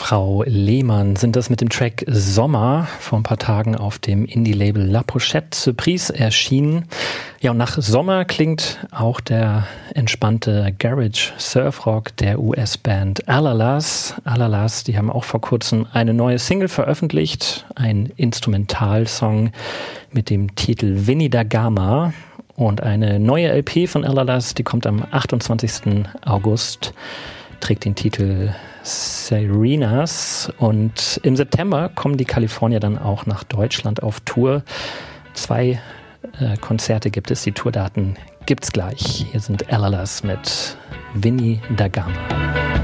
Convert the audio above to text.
Frau Lehmann sind das mit dem Track Sommer, vor ein paar Tagen auf dem Indie-Label La Pochette Surprise erschienen. Ja, und nach Sommer klingt auch der entspannte Garage-Surf-Rock der US-Band Alalas. Alalas, die haben auch vor kurzem eine neue Single veröffentlicht, ein Instrumentalsong mit dem Titel Vinny da Gama. Und eine neue LP von Alalas, die kommt am 28. August, trägt den Titel Serenas, und im September kommen die Kalifornier dann auch nach Deutschland auf Tour. 2 Konzerte gibt es, die Tourdaten gibt's gleich. Hier sind Alalas mit Vinny da Gama.